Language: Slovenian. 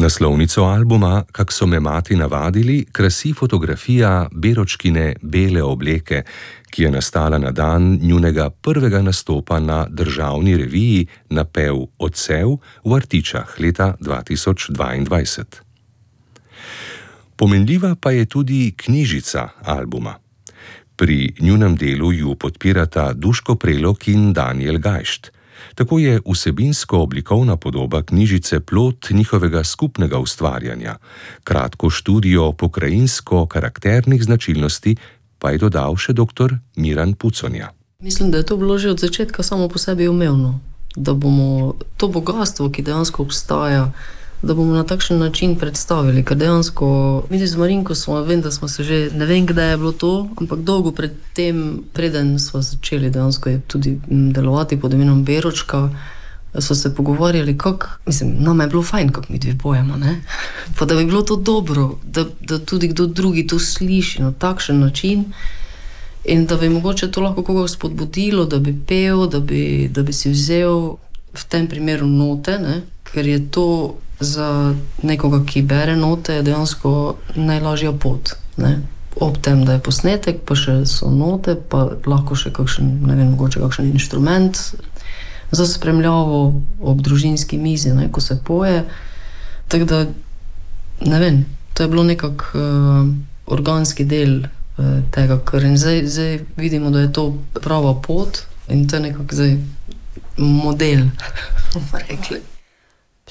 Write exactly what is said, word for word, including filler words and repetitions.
Naslovnico albuma Kak so me mati navadili krasi fotografija Beročkine bele obleke, ki je nastala na dan njunega prvega nastopa na državni reviji Napev odsev v Artičah leta dva tisoč dvaindvajset. Pomenljiva pa je tudi knjižica albuma. Pri njunem delu ju podpirata Duško Prelog in Danijel Gajšt. Tako je vsebinsko oblikovna podoba knjižice plod njihovega skupnega ustvarjanja. Kratko študijo pokrajinsko-karakternih značilnosti pa je dodal še doktor Miran Puconja. Mislim, da je to bilo že od začetka samo po sebi umevno, da bomo to bogatstvo, ki dejansko obstaja, da bomo na takšen način predstavili, ker dejansko mi z Marinko smo, vem, da smo se že, ne vem, kdaj je bilo to, ampak dolgo pred tem, preden smo začeli dejansko je tudi delovati pod imenom Beročka, so se pogovarjali, kako, mislim, nam je bilo fajn, kako mi dve pojemo, ne? Pa da bi bilo to dobro, da, da tudi kdo drugi to sliši na takšen način in da bi mogoče to lahko koga spodbudilo, da bi pel, da bi, da bi si vzel v tem primeru note, ne? Ker je to za nekoga, ki bere note, je dejansko najlažja pot, ne? Ob tem, da je posnetek, pa še so note, pa lahko še kakšen, ne vem, mogoče kakšen inštrument za spremljavo ob družinski mizi, ne, ko se poje. Tako da, ne vem, to je bilo nekak uh, organski del uh, tega, kar in zdaj, zdaj vidimo, da je to prava pot in to je nekak zdaj model, bomo rekli.